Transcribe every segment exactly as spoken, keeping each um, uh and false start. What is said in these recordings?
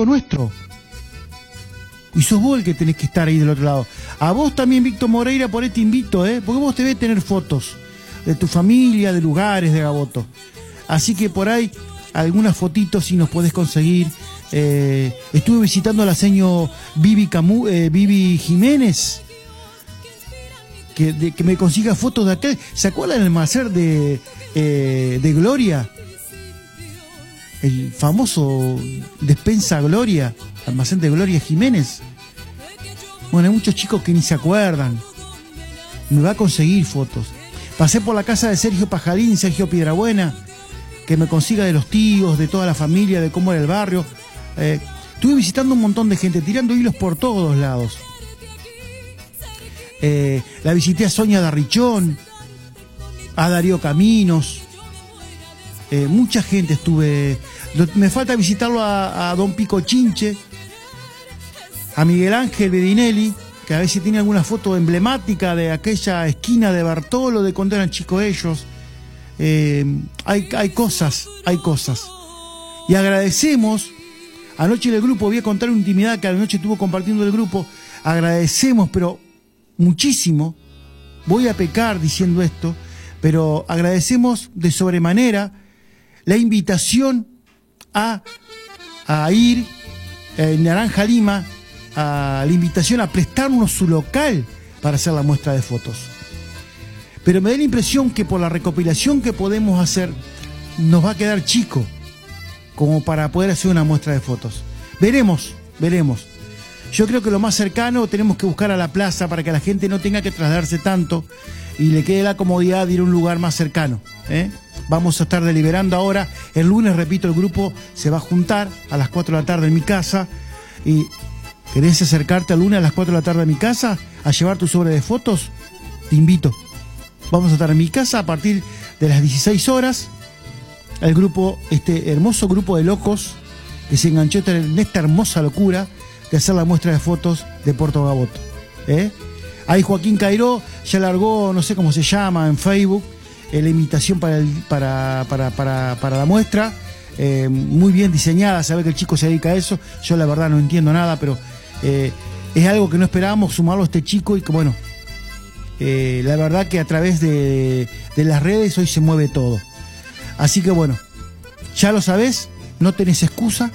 lado nuestro. Y sos vos el que tenés que estar ahí del otro lado. A vos también, Víctor Moreira, por ahí te invito, ¿eh? Porque vos debés tener fotos de tu familia, de lugares de Gaboto. Así que por ahí, algunas fotitos si nos podés conseguir. Eh, estuve visitando a la señora Vivi, Camu, eh, Vivi Jiménez, que, de, que me consiga fotos de aquel. ¿Se acuerdan del almacén de, eh, de Gloria? El famoso Despensa Gloria, almacén de Gloria Jiménez. Bueno, hay muchos chicos que ni se acuerdan. Me va a conseguir fotos. Pasé por la casa de Sergio Pajarín, Sergio Piedrabuena, que me consiga de los tíos, de toda la familia, de cómo era el barrio. Eh, estuve visitando un montón de gente, tirando hilos por todos lados. Eh, la visité a Sonia Darrichón, a Darío Caminos. Eh, mucha gente estuve. Me falta visitarlo a, a Don Pico Chinche, a Miguel Ángel Bedinelli, que a veces tiene alguna foto emblemática de aquella esquina de Bartolo, de cuando eran chicos ellos. Eh, hay, hay cosas, hay cosas. Y agradecemos, anoche en el grupo, voy a contar una intimidad que anoche estuvo compartiendo el grupo, agradecemos, pero muchísimo, voy a pecar diciendo esto, pero agradecemos de sobremanera la invitación a, a ir en Naranja Lima, a la invitación a prestarnos su local para hacer la muestra de fotos. Pero me da la impresión que por la recopilación que podemos hacer, nos va a quedar chico como para poder hacer una muestra de fotos. Veremos, veremos. Yo creo que lo más cercano tenemos que buscar a la plaza para que la gente no tenga que trasladarse tanto y le quede la comodidad de ir a un lugar más cercano, ¿eh? Vamos a estar deliberando ahora. El lunes, repito, el grupo se va a juntar a las cuatro de la tarde en mi casa. Y ¿querés acercarte al lunes a las cuatro de la tarde a mi casa a llevar tu sobre de fotos? Te invito. Vamos a estar en mi casa a partir de las dieciséis horas. El grupo, este hermoso grupo de locos que se enganchó en esta hermosa locura de hacer la muestra de fotos de Puerto Gaboto, ¿eh? Ahí Joaquín Cairó ya largó, no sé cómo se llama, en Facebook, eh, la invitación para, el, para, para, para, para la muestra. Eh, muy bien diseñada, sabe que el chico se dedica a eso. Yo la verdad no entiendo nada, pero eh, es algo que no esperábamos sumarlo a este chico y que bueno, eh, la verdad que a través de, de las redes hoy se mueve todo. Así que bueno, ya lo sabés, no tenés excusa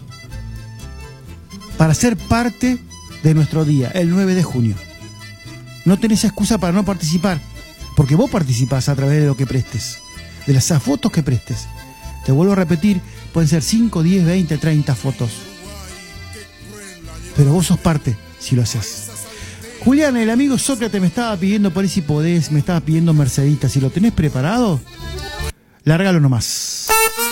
para ser parte de nuestro día, el nueve de junio. No tenés excusa para no participar, porque vos participás a través de lo que prestes, de las fotos que prestes. Te vuelvo a repetir, pueden ser cinco, diez, veinte, treinta fotos. Pero vos sos parte si lo haces. Julián, el amigo Sócrates me estaba pidiendo por ahí si podés, me estaba pidiendo Mercedita. Si lo tenés preparado, lárgalo nomás.